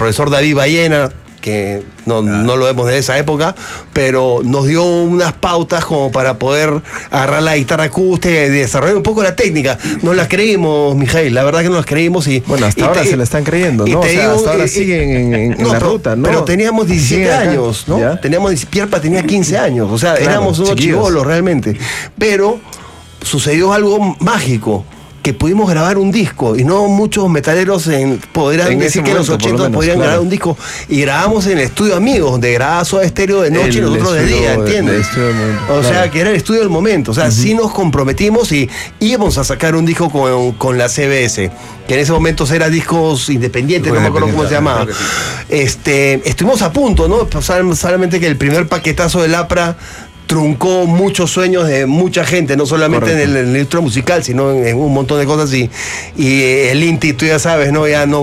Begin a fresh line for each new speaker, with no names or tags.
profesor David Ballena, que no lo vemos de esa época, pero nos dio unas pautas como para poder agarrar la guitarra acústica y desarrollar un poco la técnica. No las creímos, Mijail, la verdad que no las creímos.
Bueno, hasta ahora se la están creyendo, ¿no? O sea, hasta ahora siguen en la ruta, ¿no?
Pero teníamos 17 años, ¿no? Pierpa tenía 15 años, o sea, éramos unos chibolos realmente. Pero sucedió algo mágico, que pudimos grabar un disco, y no muchos metaleros podrán decir que en los 80 podrían grabar un disco, y grabamos en el estudio Amigos, donde grababa Soda Stereo de noche y nosotros de día, ¿entiendes? O sea, que era el estudio del momento. O sea, sí nos comprometimos y íbamos a sacar un disco con la CBS, que en ese momento era discos independientes, no me acuerdo cómo se llamaba. Estuvimos a punto, ¿no? Solamente que el primer paquetazo del APRA truncó muchos sueños de mucha gente, no solamente en el industria musical, sino en un montón de cosas, y el INTI, tú ya sabes, ¿no? Ya no